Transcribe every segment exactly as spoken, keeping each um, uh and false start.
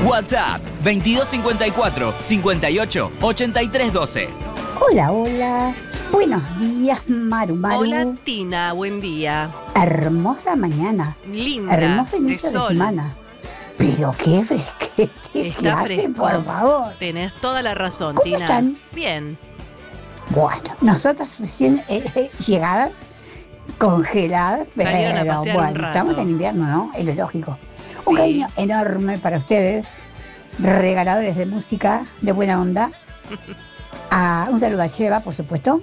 WhatsApp veintidós cincuenta y cuatro, cincuenta y ocho, ochenta y tres doce. Hola, hola. Buenos días, Maru Maru. Hola, Tina. Buen día. Hermosa mañana. Linda. Hermoso inicio de, de semana. Pero qué fresquete que hace, por favor. Tenés toda la razón, ¿Cómo Tina. están? Bien. Bueno, nosotras recién eh, eh, llegadas, congeladas, Salieron pero a pasear bueno, un rato. estamos en invierno, ¿no? Es lo lógico. Sí. Un cariño enorme para ustedes, regaladores de música, de buena onda. Ah, un saludo a Cheva, por supuesto.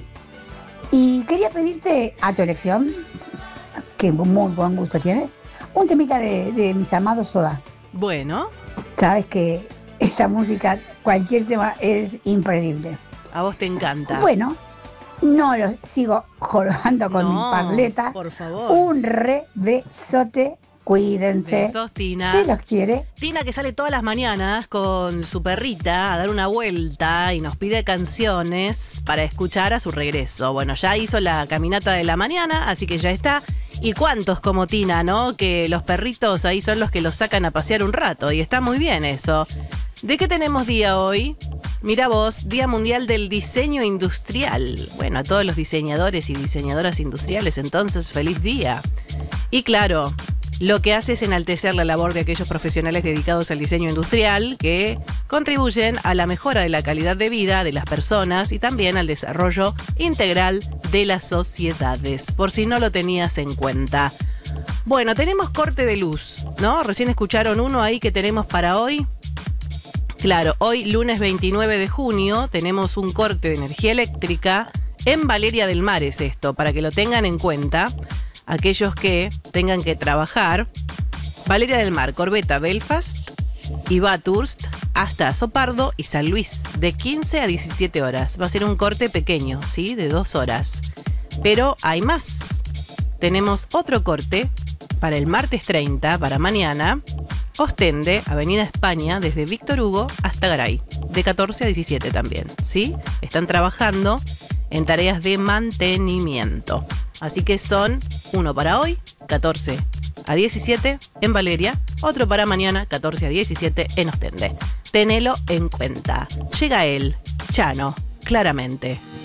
Y quería pedirte a tu elección, que muy buen gusto tienes, un temita de, de mis amados Soda. Bueno. Sabes que esa música, cualquier tema es imperdible. A vos te encanta. Bueno, no lo sigo jorobando con no, mi parleta. Por favor. Un re besote. Cuídense. Besos, Tina. Se los quiere. Tina, que sale todas las mañanas con su perrita a dar una vuelta y nos pide canciones para escuchar a su regreso. Bueno, ya hizo la caminata de la mañana, así que ya está. Y cuántos como Tina, ¿no? Que los perritos ahí son los que los sacan a pasear un rato y está muy bien eso. ¿De qué tenemos día hoy? Mira vos, Día Mundial del Diseño Industrial. Bueno, a todos los diseñadores y diseñadoras industriales, entonces, feliz día. Y claro, lo que hace es enaltecer la labor de aquellos profesionales dedicados al diseño industrial que contribuyen a la mejora de la calidad de vida de las personas y también al desarrollo integral de las sociedades, por si no lo tenías en cuenta. Bueno, tenemos corte de luz, ¿no? Recién escucharon uno ahí que tenemos para hoy. Claro, hoy lunes veintinueve de junio tenemos un corte de energía eléctrica en Valeria del Mar, es esto, para que lo tengan en cuenta. Aquellos que tengan que trabajar, Valeria del Mar, Corbeta, Belfast y Bathurst hasta Sopardo y San Luis, de quince a diecisiete horas. Va a ser un corte pequeño, ¿sí? De dos horas. Pero hay más. Tenemos otro corte para el martes treinta, para mañana. Ostende, Avenida España, desde Víctor Hugo hasta Garay, de catorce a diecisiete también, ¿sí? Están trabajando en tareas de mantenimiento. Así que son uno para hoy, catorce a diecisiete en Valeria, otro para mañana, catorce a diecisiete en Ostende. Tenelo en cuenta. Llega él, Chano, claramente.